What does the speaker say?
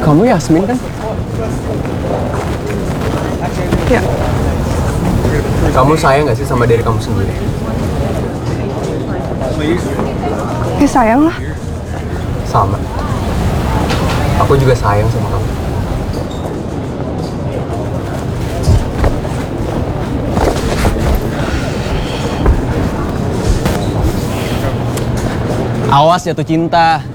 Kamu Yasmin kan? Ya, Kamu sayang gak sih sama diri kamu sendiri? ya sayang lah. Sama. Aku juga sayang sama kamu. Awas jatuh cinta.